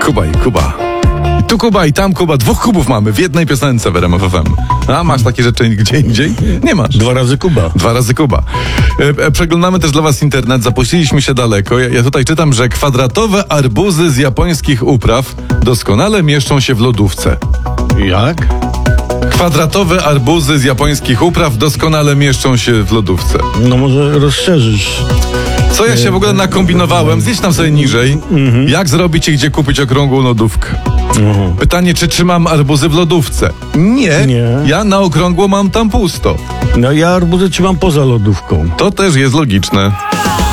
Kuba i Kuba. I tu Kuba i tam Kuba. 2 Kubów mamy w jednej piosence w RMF FM. A masz takie rzeczy gdzie indziej? Nie masz. 2 razy Kuba. 2 razy Kuba. Przeglądamy też dla was internet. Zapuściliśmy się daleko. Ja tutaj czytam, że kwadratowe arbuzy z japońskich upraw doskonale mieszczą się w lodówce. Jak? Kwadratowe arbuzy z japońskich upraw doskonale mieszczą się w lodówce. No może rozszerzysz. Co ja się w ogóle nakombinowałem? Zjedź tam sobie niżej. Jak zrobić i gdzie kupić okrągłą lodówkę? Pytanie, czy trzymam arbuzy w lodówce? Nie. Ja na okrągło mam tam pusto. No ja arbuzy trzymam poza lodówką. To też jest logiczne.